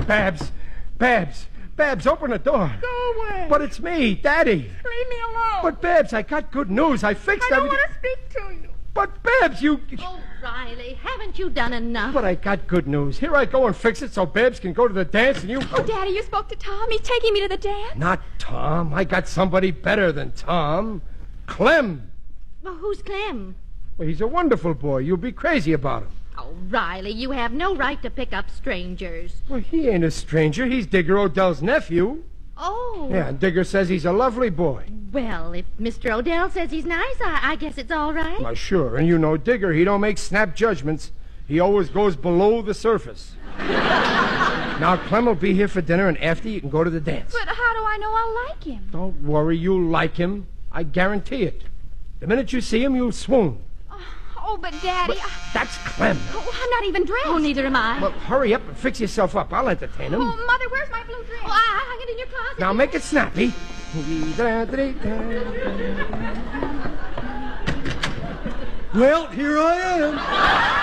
Babs, Babs, open the door. Go away. But it's me, Daddy. Leave me alone. But, Babs, I got good news. I fixed I don't everything. want to speak to you. But, Babs, you... Oh, Riley, haven't you done enough? But I got good news. Here I go and fix it so Babs can go to the dance and you... Oh, Daddy, you spoke to Tom. He's taking me to the dance. Not Tom. I got somebody better than Tom. Clem. Well, who's Clem? Well, he's a wonderful boy. You'll be crazy about him. Oh, Riley, you have no right to pick up strangers. Well, he ain't a stranger. He's Digger Odell's nephew. Oh. Yeah, and Digger says he's a lovely boy. Well, if Mr. Odell says he's nice, I guess it's all right. Well, sure. And you know Digger, he don't make snap judgments. He always goes below the surface. Now, Clem will be here for dinner, and after you can go to the dance. But how do I know I'll like him? Don't worry, you'll like him. I guarantee it. The minute you see him, you'll swoon. Oh, but Daddy... That's Clem. I'm not even dressed. Oh, neither am I. Well, hurry up and fix yourself up. I'll entertain him. Oh, Mother, where's my blue dress? Oh, I hung it in your closet. Now, make it snappy. Well, here I am.